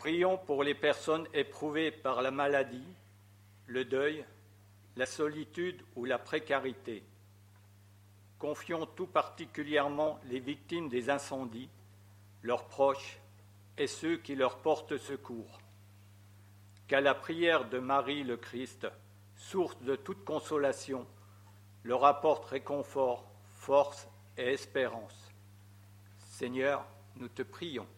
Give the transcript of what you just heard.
Prions pour les personnes éprouvées par la maladie, le deuil, la solitude ou la précarité. Confions tout particulièrement les victimes des incendies, leurs proches et ceux qui leur portent secours. Qu'à la prière de Marie le Christ, source de toute consolation, leur apporte réconfort, force et espérance. Seigneur, nous te prions.